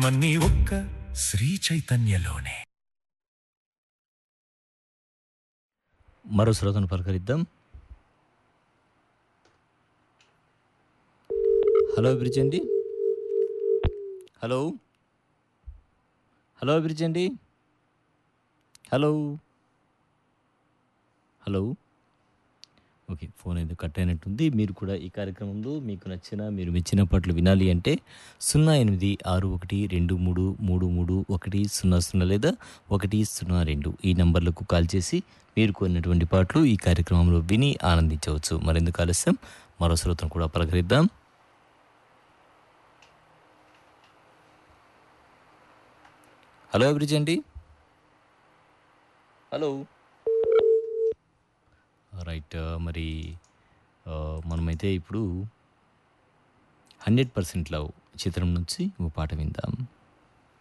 సంతోషమన్నీ ఒక్క శ్రీ చైతన్యలోనే. మరో శ్రోతను పలకరిద్దాం. హలో అభిరుచి అండి. హలో హలో అభిరుచి అండి. Hello hello. ఓకే, ఫోన్ ఏదో కట్ అయినట్టుంది. మీరు కూడా ఈ కార్యక్రమంలో మీకు నచ్చిన మీరు మెచ్చిన పాటలు వినాలి అంటే 086123333100 లేదా 102 ఈ నంబర్లకు కాల్ చేసి మీరు కోరినటువంటి పాటలు ఈ కార్యక్రమంలో విని ఆనందించవచ్చు. మరెందుకు ఆలస్యం, మరో శ్రోతను కూడా పలకరిద్దాం. హలో అభిరుచి అండి. హలో. రైట్. మరి మనమైతే ఇప్పుడు 100% లవ్ చిత్రం నుంచి ఓ పాట విందాం.